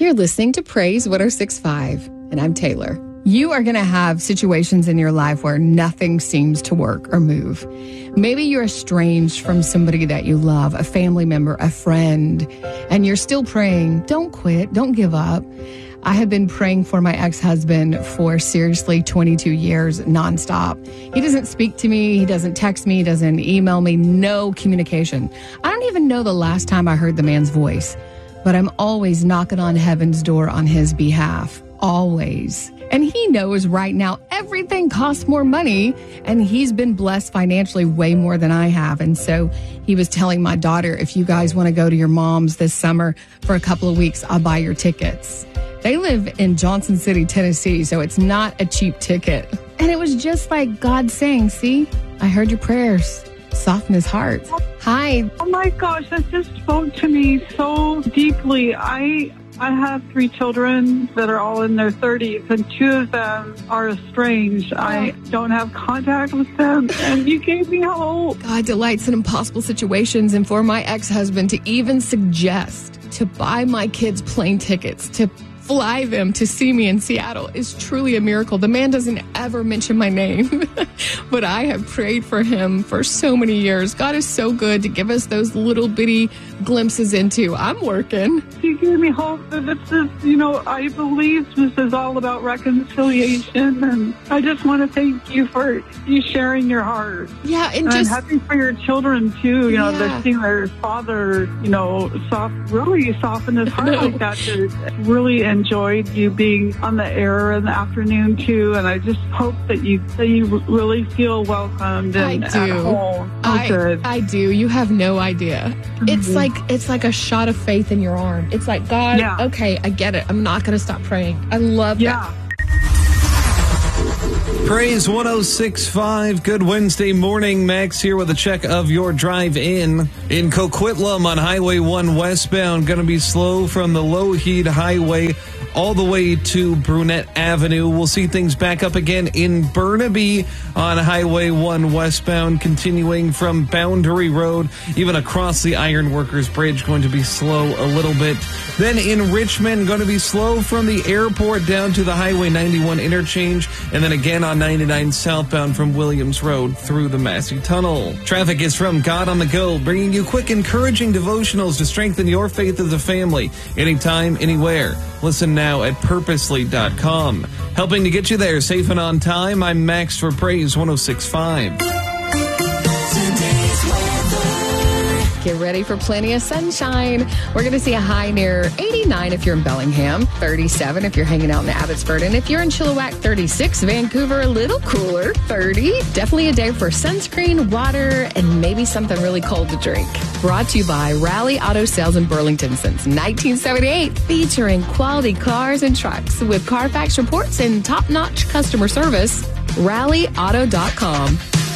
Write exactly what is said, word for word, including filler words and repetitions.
You're listening to Praise one oh six point five, and I'm Taylor. You are going to have situations in your life where nothing seems to work or move. Maybe you're estranged from somebody that you love, a family member, a friend, and you're still praying. Don't quit. Don't give up. I have been praying for my ex-husband for seriously twenty-two years nonstop. He doesn't speak to me. He doesn't text me. He doesn't email me. No communication. I don't even know the last time I heard the man's voice, but I'm always knocking on heaven's door on his behalf. Always. And he knows right now everything costs more money, and he's been blessed financially way more than I have. And so he was telling my daughter, if you guys want to go to your mom's this summer for a couple of weeks, I'll buy your tickets. They live in Johnson City, Tennessee, so it's not a cheap ticket. And it was just like God saying, see, I heard your prayers. Soften his heart. Hi. Oh my gosh, that just spoke to me so deeply. I I have three children that are all in their thirties, and two of them are estranged. I don't have contact with them, and you gave me hope. God delights in impossible situations, and for my ex-husband to even suggest to buy my kids plane tickets to fly them to see me in Seattle is truly a miracle. The man doesn't ever mention my name, but I have prayed for him for so many years. God is so good to give us those little bitty glimpses into, I'm working. You gave me hope that this is, you know, I believe this is all about reconciliation, and I just want to thank you for you sharing your heart. Yeah, and, and just I'm happy for your children too. You know, yeah. they're seeing their father, you know, soft, really soften his heart like that. To really enjoyed you being on the air in the afternoon too, and I just hope that you that you really feel welcomed and I do. at home. Oh, I, good. I do. You have no idea. Mm-hmm. It's like it's like a shot of faith in your arm. It's like, God, yeah. okay, I get it. I'm not going to stop praying. I love yeah. that. Praise one oh six point five. Good Wednesday morning. Max here with a check of your drive in. In Coquitlam on Highway one westbound, going to be slow from the Lougheed Highway all the way to Brunette Avenue. We'll see things back up again in Burnaby on Highway one westbound, continuing from Boundary Road, even across the Ironworkers Bridge, going to be slow a little bit. Then in Richmond, going to be slow from the airport down to the Highway ninety-one interchange, and then again on ninety-nine southbound from Williams Road through the Massey Tunnel. Traffic is from God on the Go, bringing you quick, encouraging devotionals to strengthen your faith as a family, anytime, anywhere. Listen now at purposely dot com. Helping to get you there safe and on time, I'm Max for Praise one oh six point five. Get ready for plenty of sunshine. We're going to see a high near eighty-nine if you're in Bellingham, thirty-seven if you're hanging out in Abbotsford, and if you're in Chilliwack, thirty-six. Vancouver, a little cooler, thirty. Definitely a day for sunscreen, water, and maybe something really cold to drink. Brought to you by Rally Auto Sales in Burlington since nineteen seventy-eight, featuring quality cars and trucks with Carfax reports and top-notch customer service. rally auto dot com.